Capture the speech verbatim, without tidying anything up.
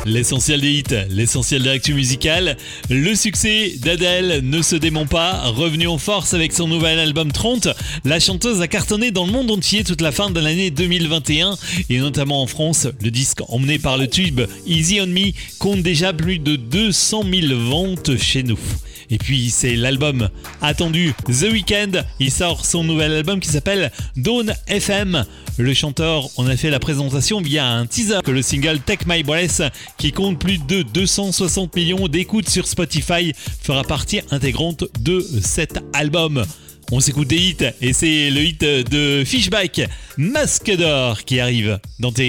L'essentiel des hits, l'essentiel de l'actu musicale. Le succès d'Adèle ne se dément pas. Revenue en force avec son nouvel album trente, la chanteuse a cartonné dans le monde entier toute la fin de l'année deux mille vingt et un et notamment en France. Le disque emmené par le tube Easy on Me compte déjà plus de deux cent mille ventes chez nous. Et puis c'est l'album attendu The Weeknd. Il sort son nouvel album qui s'appelle Dawn F M. Le chanteur en a fait la présentation via un teaser que le single Take My Breath, qui compte plus de deux cent soixante millions d'écoutes sur Spotify, fera partie intégrante de cet album. On s'écoute des hits et c'est le hit de Fishback, Masque d'or, qui arrive dans tes